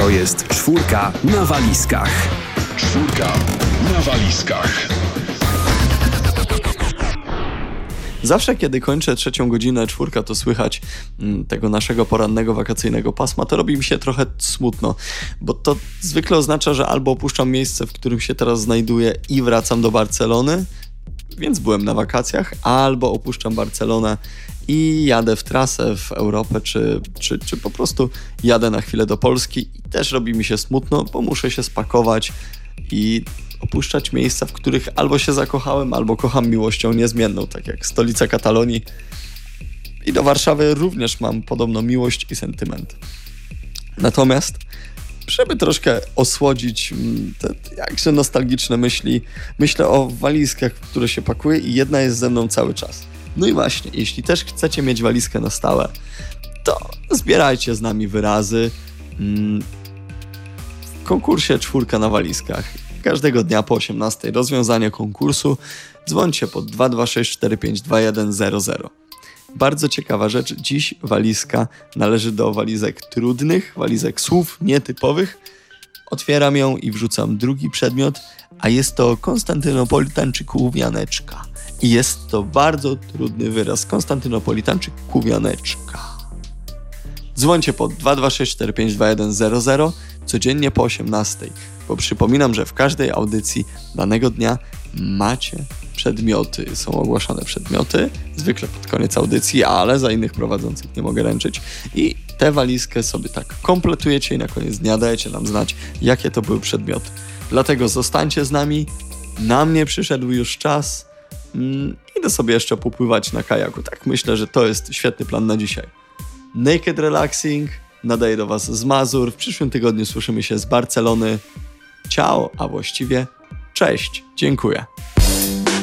To jest czwórka na walizkach. Czwórka na walizkach. Zawsze, kiedy kończę 3:00 czwórka, to słychać tego naszego porannego, wakacyjnego pasma, to robi mi się trochę smutno, bo to zwykle oznacza, że albo opuszczam miejsce, w którym się teraz znajduję i wracam do Barcelony, więc byłem na wakacjach, albo opuszczam Barcelonę i jadę w trasę w Europę, czy po prostu jadę na chwilę do Polski i też robi mi się smutno, bo muszę się spakować i opuszczać miejsca, w których albo się zakochałem, albo kocham miłością niezmienną, tak jak stolica Katalonii. I do Warszawy również mam podobno miłość i sentyment. Natomiast, żeby troszkę osłodzić te jakże nostalgiczne myśli, myślę o walizkach, w które się pakuje i jedna jest ze mną cały czas. No i właśnie, jeśli też chcecie mieć walizkę na stałe, to zbierajcie z nami wyrazy w konkursie czwórka na walizkach. Każdego dnia po 18:00 rozwiązanie konkursu. Dzwońcie pod 226452100. Bardzo ciekawa rzecz. Dziś walizka należy do walizek trudnych, walizek słów nietypowych. Otwieram ją i wrzucam drugi przedmiot, a jest to Konstantynopolitańczyk Kółwianeczka. I jest to bardzo trudny wyraz. Konstantynopolitańczyk Kółwianeczka. Dzwońcie pod 226452100 codziennie po 18:00, bo przypominam, że w każdej audycji danego dnia macie przedmioty. Są ogłaszane przedmioty, zwykle pod koniec audycji, ale za innych prowadzących nie mogę ręczyć. I tę walizkę sobie tak kompletujecie i na koniec dnia dajecie nam znać, jakie to były przedmioty. Dlatego zostańcie z nami. Na mnie przyszedł już czas. Idę sobie jeszcze popływać na kajaku. Tak myślę, że to jest świetny plan na dzisiaj. Naked Relaxing nadaje do Was z Mazur. W przyszłym tygodniu słyszymy się z Barcelony. Ciao, a właściwie cześć. Dziękuję.